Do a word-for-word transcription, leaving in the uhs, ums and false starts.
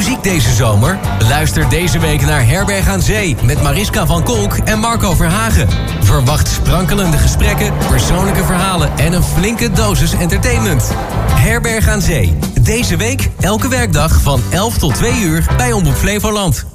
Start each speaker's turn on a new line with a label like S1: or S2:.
S1: muziek deze zomer? Luister deze week naar Herberg aan Zee met Mariska van Kolk en Marco Verhagen. Verwacht sprankelende gesprekken, persoonlijke verhalen en een flinke dosis entertainment. Herberg aan Zee. Deze week elke werkdag van elf tot twee uur bij Omroep Flevoland.